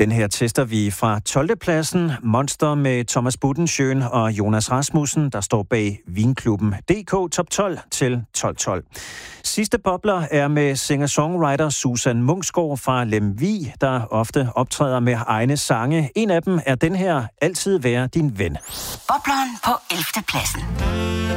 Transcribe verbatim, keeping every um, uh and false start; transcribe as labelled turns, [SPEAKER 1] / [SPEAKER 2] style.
[SPEAKER 1] Den her tester vi fra tolvte pladsen. Monster med Thomas Budensjøen og Jonas Rasmussen, der står bag Vinklubben D K Top tolv til tolv tolv. Sidste bobler er med singer-songwriter Susan Munksgaard fra Lemvig, der ofte optræder med egne sange. En af dem er den her, Altid være din ven.
[SPEAKER 2] Bobleren på ellevte pladsen.